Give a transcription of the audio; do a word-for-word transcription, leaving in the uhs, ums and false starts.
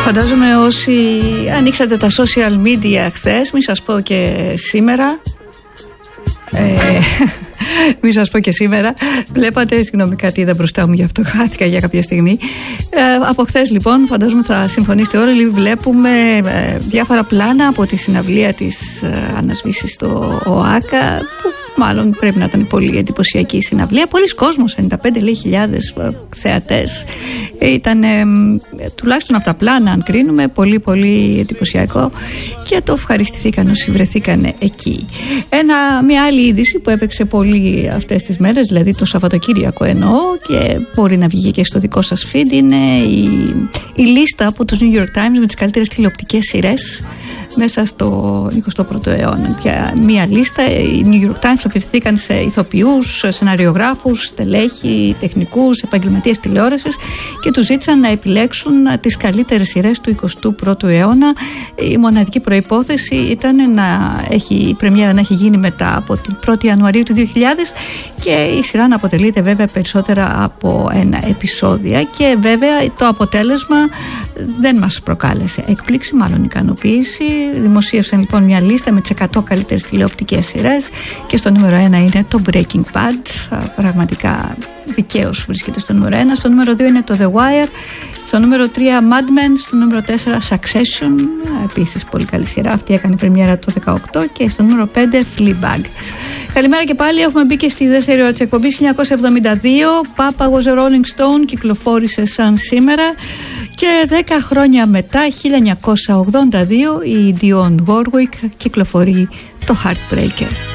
Φαντάζομαι όσοι ανοίξατε τα social media χθες, μη σας πω και σήμερα, ε, μη σας πω και σήμερα, βλέπατε, συγγνώμη, κάτι είδα μπροστά μου, γι' αυτό χάθηκα για κάποια στιγμή. Ε, από χθες λοιπόν, φαντάζομαι θα συμφωνήσετε όλοι, βλέπουμε ε, διάφορα πλάνα από τη συναυλία της ε, ανασβήσης στο ΟΑΚΑ, που μάλλον πρέπει να ήταν πολύ εντυπωσιακή συναυλία. Πολλοί κόσμος, ενενήντα πέντε χιλιάδες θεατές. Ήταν ε, τουλάχιστον από τα πλάνα, αν κρίνουμε, πολύ πολύ εντυπωσιακό και το ευχαριστηθήκαν όσοι βρεθήκαν εκεί. Ένα, μια άλλη είδηση που έπαιξε πολύ αυτές τις μέρες, δηλαδή το Σαββατοκύριακο εννοώ, και μπορεί να βγει και στο δικό σας feed, είναι η, η λίστα από τους New York Times με τις καλύτερες τηλεοπτικές σειρές μέσα στο εικοστό πρώτο αιώνα. Πια μία λίστα, οι New York Times απευθυνθήκαν σε ηθοποιούς, σεναριογράφους, στελέχη, τεχνικούς, επαγγελματίες τηλεόρασης και τους ζήτησαν να επιλέξουν τις καλύτερες σειρές του εικοστού πρώτου αιώνα. Η μοναδική προϋπόθεση ήταν να έχει, η πρεμιέρα να έχει γίνει μετά από την πρώτη Ιανουαρίου του δύο χιλιάδες και η σειρά να αποτελείται βέβαια περισσότερα από ένα επεισόδια, και βέβαια το αποτέλεσμα δεν μας προκάλεσε έκπληξη, μάλλον ικανοποίηση. Δημοσίευσαν λοιπόν μια λίστα με τις εκατό καλύτερες τηλεοπτικές σειρές και στο νούμερο ένα είναι το Breaking Bad, πραγματικά δικαίως βρίσκεται στο νούμερο ένα. Στο νούμερο δύο είναι το The Wire, στο νούμερο τρία Mad Men, στο νούμερο τέσσερα Succession, επίσης πολύ καλή σειρά, αυτή έκανε πρεμιέρα το δεκαοκτώ, και στο νούμερο πέντε Fleabag. Καλημέρα και πάλι, έχουμε μπει και στη δεύτερη ώρα της εκπομπής. Χίλια εννιακόσια εβδομήντα δύο, Papa was a Rolling Stone, κυκλοφόρησε σαν σήμερα, και δέκα χρόνια μετά, χίλια εννιακόσια ογδόντα δύο, η Dionne Warwick κυκλοφορεί το Heartbreaker.